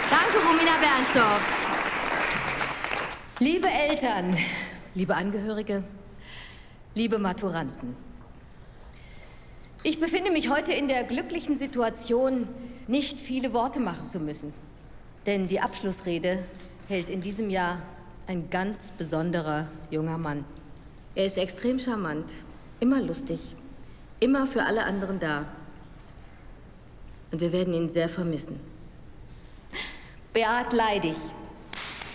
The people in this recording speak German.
Danke, Romina Bernstorff. Liebe Eltern, liebe Angehörige, liebe Maturanten. Ich befinde mich heute in der glücklichen Situation, nicht viele Worte machen zu müssen. Denn die Abschlussrede hält in diesem Jahr ein ganz besonderer junger Mann. Er ist extrem charmant, immer lustig, immer für alle anderen da. Und wir werden ihn sehr vermissen. Beat Leidig.